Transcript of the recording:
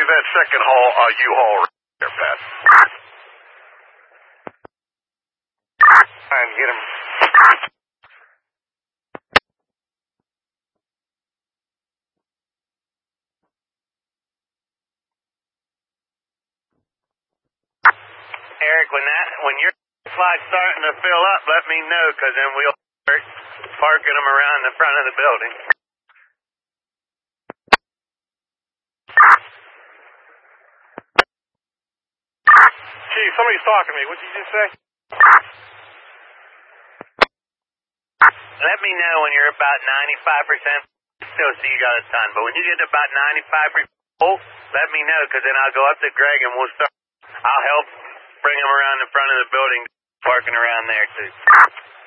me that second U-Haul right there, Pat. Try and get him. Eric, when your slide's starting to fill up, let me know, because then we'll start parking them around the front of the building. Chief, somebody's talking to me. What did you just say? Let me know when you're about 95%. Still see you got a ton, but when you get to about 95% full, let me know, because then I'll go up to Greg and we'll start. I'll help bring them around the front of the building, parking around there too.